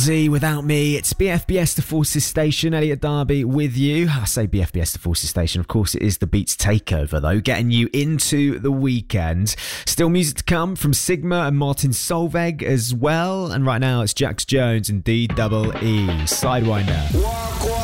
Without me, it's BFBS The Forces Station. Elliot Darby with you. I say BFBS The Forces Station. Of course, it is the Beats Takeover, though, getting you into the weekend. Still music to come from Sigma and Martin Solveig as well. And right now, it's Jax Jones and DEE. Sidewinder.